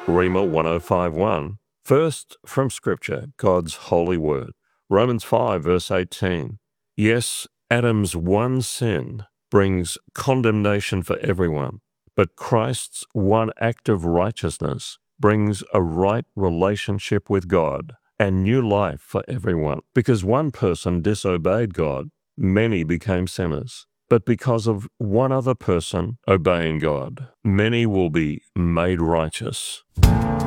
Rima 1051. First, from Scripture, God's holy word. Romans 5, verse 18. Yes, Adam's one sin brings condemnation for everyone, but Christ's one act of righteousness brings a right relationship with God and new life for everyone. Because one person disobeyed God, many became sinners. But because of one other person obeying God, many will be made righteous.